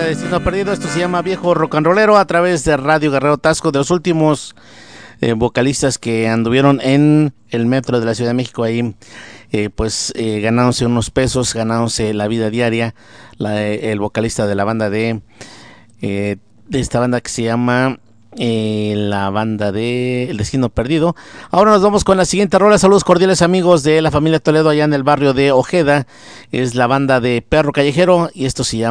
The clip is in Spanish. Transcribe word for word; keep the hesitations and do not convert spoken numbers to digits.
de Destino Perdido. Esto se llama Viejo Rock and Rollero a través de Radio Guerrero Tasco, de los últimos eh, vocalistas que anduvieron en el metro de la Ciudad de México ahí, eh, pues eh, ganándose unos pesos, ganándose la vida diaria. La, el vocalista de la banda de, eh, de esta banda que se llama Eh, la banda de El Destino Perdido. Ahora nos vamos con la siguiente rola. Saludos cordiales, amigos de la familia Toledo allá en el barrio de Ojeda. Es la banda de Perro Callejero y esto se llama